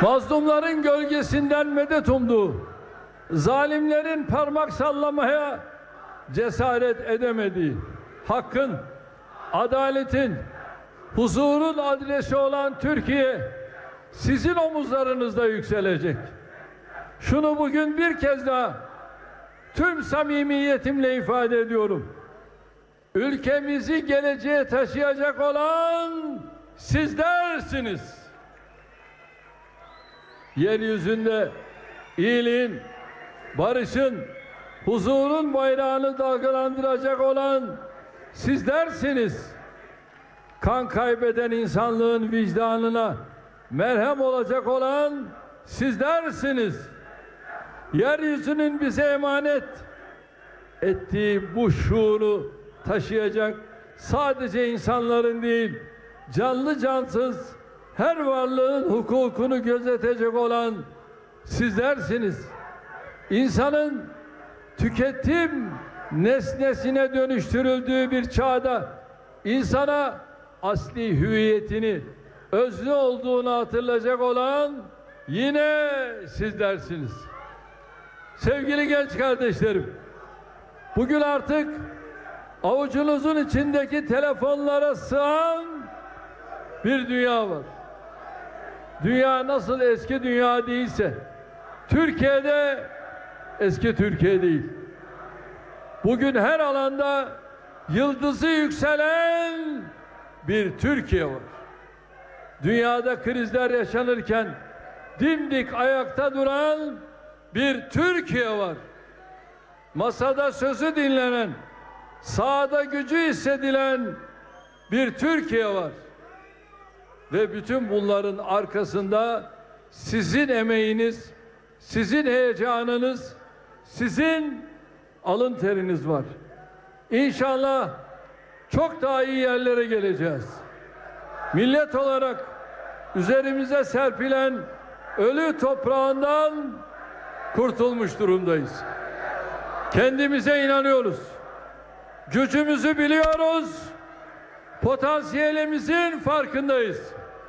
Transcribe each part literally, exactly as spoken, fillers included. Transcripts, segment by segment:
mazlumların gölgesinden medet umduğu, zalimlerin parmak sallamaya cesaret edemediği, hakkın, adaletin, huzurun adresi olan Türkiye sizin omuzlarınızda yükselecek. Şunu bugün bir kez daha tüm samimiyetimle ifade ediyorum. Ülkemizi geleceğe taşıyacak olan sizlersiniz. Yeryüzünde iyiliğin, barışın, huzurun bayrağını dalgalandıracak olan sizlersiniz. Kan kaybeden insanlığın vicdanına merhem olacak olan sizlersiniz. Yeryüzünün bize emanet ettiği bu şuuru taşıyacak sadece insanların değil, canlı cansız her varlığın hukukunu gözetecek olan sizlersiniz. İnsanın tüketim nesnesine dönüştürüldüğü bir çağda insana asli hüviyetini, özlü olduğunu hatırlayacak olan yine sizlersiniz. Sevgili genç kardeşlerim, bugün artık avucunuzun içindeki telefonlara sığan bir dünya var. Dünya nasıl eski dünya değilse, Türkiye'de eski Türkiye değil. Bugün her alanda yıldızı yükselen bir Türkiye var. Dünyada krizler yaşanırken dimdik ayakta duran bir Türkiye var. Masada sözü dinlenen, sahada gücü hissedilen bir Türkiye var. Ve bütün bunların arkasında sizin emeğiniz, sizin heyecanınız, sizin alın teriniz var. İnşallah çok daha iyi yerlere geleceğiz. Millet olarak üzerimize serpilen ölü toprağından kurtulmuş durumdayız. Kendimize inanıyoruz. Gücümüzü biliyoruz. Potansiyelimizin farkındayız.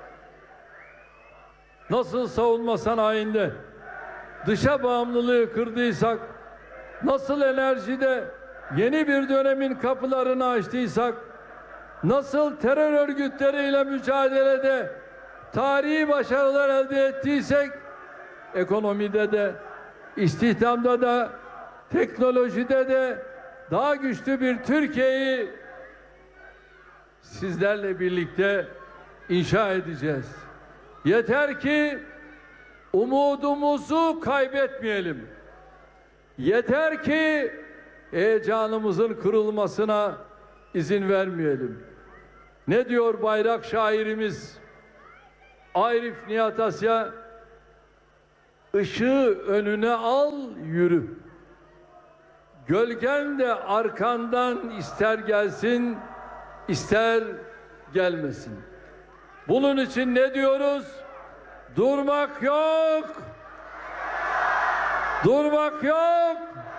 Nasıl savunma sanayinde dışa bağımlılığı kırdıysak, nasıl enerjide yeni bir dönemin kapılarını açtıysak, nasıl terör örgütleriyle mücadelede tarihi başarılar elde ettiysek, ekonomide de, istihdamda da, teknolojide de daha güçlü bir Türkiye'yi sizlerle birlikte inşa edeceğiz. Yeter ki umudumuzu kaybetmeyelim. Yeter ki heyecanımızın kırılmasına izin vermeyelim. Ne diyor bayrak şairimiz Arif Nihat Asya? Işığı önüne al, yürü. Gölgen de arkandan ister gelsin, ister gelmesin. Bunun için ne diyoruz? Durmak yok. Durmak yok.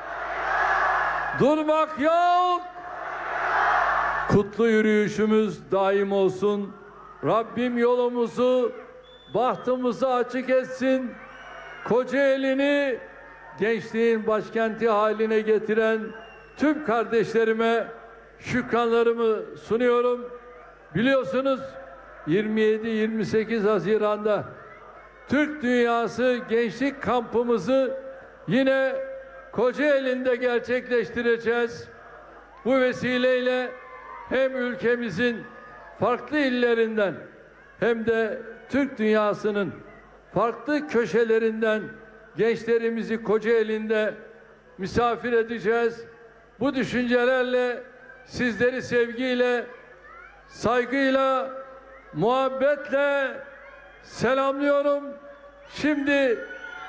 Durmak yok. Kutlu yürüyüşümüz daim olsun. Rabbim yolumuzu, bahtımızı açık etsin. Kocaeli'ni gençliğin başkenti haline getiren tüm kardeşlerime şükranlarımı sunuyorum. Biliyorsunuz yirmi yedi yirmi sekiz Haziran'da Türk Dünyası Gençlik Kampımızı yine Kocaeli'nde gerçekleştireceğiz. Bu vesileyle hem ülkemizin farklı illerinden hem de Türk dünyasının farklı köşelerinden gençlerimizi Kocaeli'nde misafir edeceğiz. Bu düşüncelerle sizleri sevgiyle, saygıyla, muhabbetle selamlıyorum. Şimdi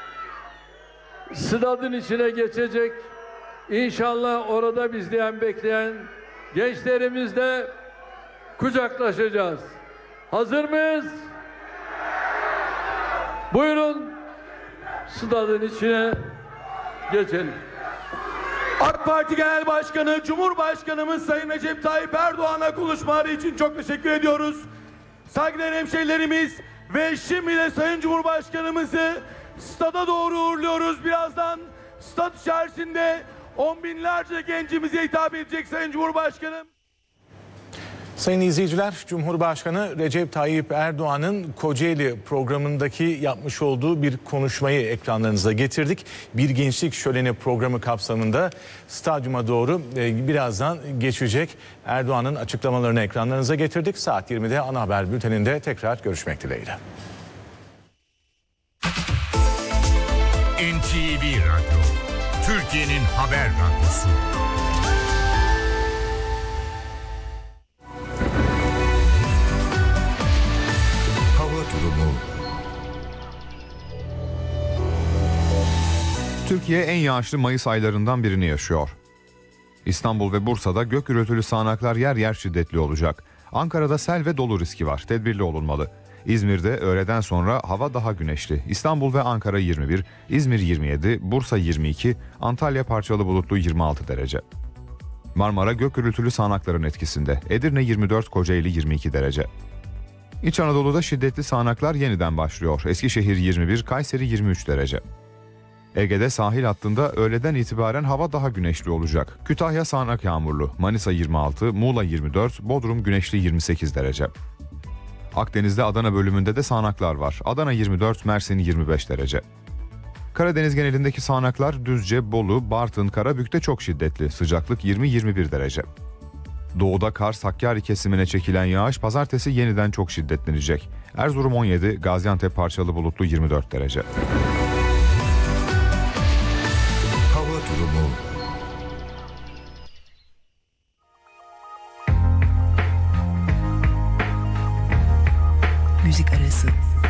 stadın içine geçecek. İnşallah orada bizleyen, bekleyen gençlerimizle kucaklaşacağız. Hazır mıyız? Buyurun stadın içine geçelim. AK Parti Genel Başkanı, Cumhurbaşkanımız Sayın Recep Tayyip Erdoğan'a konuşmaları için çok teşekkür ediyoruz. Saygıdeğer hemşehrilerimiz, Ve şimdi de Sayın Cumhurbaşkanımızı stada doğru uğurluyoruz. Birazdan stat içerisinde on binlerce gencimize hitap edecek Sayın Cumhurbaşkanım. Sayın izleyiciler, Cumhurbaşkanı Recep Tayyip Erdoğan'ın Kocaeli programındaki yapmış olduğu bir konuşmayı ekranlarınıza getirdik. Bir gençlik şöleni programı kapsamında stadyuma doğru birazdan geçecek Erdoğan'ın açıklamalarını ekranlarınıza getirdik. Saat yirmide ana haber bülteninde tekrar görüşmek dileğiyle. N T V Radyo, Türkiye'nin haber radyosu. Türkiye en yağışlı Mayıs aylarından birini yaşıyor. İstanbul ve Bursa'da gök gürültülü sağanaklar yer yer şiddetli olacak. Ankara'da sel ve dolu riski var. Tedbirli olunmalı. İzmir'de öğleden sonra hava daha güneşli. İstanbul ve Ankara yirmi bir, İzmir yirmi yedi, Bursa yirmi iki, Antalya parçalı bulutlu yirmi altı derece. Marmara gök gürültülü sağanakların etkisinde. Edirne yirmi dört, Kocaeli yirmi iki derece. İç Anadolu'da şiddetli sağanaklar yeniden başlıyor. Eskişehir yirmi bir, Kayseri yirmi üç derece. Ege'de sahil hattında öğleden itibaren hava daha güneşli olacak. Kütahya sağanak yağmurlu, Manisa yirmi altı, Muğla yirmi dört, Bodrum güneşli yirmi sekiz derece. Akdeniz'de Adana bölümünde de sağanaklar var. Adana yirmi dört, Mersin yirmi beş derece. Karadeniz genelindeki sağanaklar Düzce, Bolu, Bartın, Karabük'te çok şiddetli. Sıcaklık yirmi yirmi bir derece. Doğuda Kars, Hakkari kesimine çekilen yağış pazartesi yeniden çok şiddetlenecek. Erzurum on yedi, Gaziantep parçalı bulutlu yirmi dört derece. Hava durumu. Müzik arası.